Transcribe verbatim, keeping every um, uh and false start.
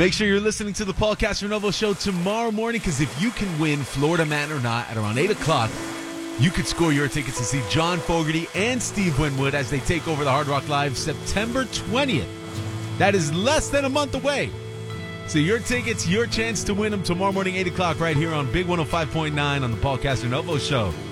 Make sure you're listening to the Paul Castronovo Show tomorrow morning, because if you can win Florida Man or Not at around eight o'clock, you could score your tickets to see John Fogerty and Steve Winwood as they take over the Hard Rock Live September twentieth. That is less than a month away. So your tickets, your chance to win them tomorrow morning, eight o'clock, right here on Big one oh five point nine on the Paul Castronovo Show.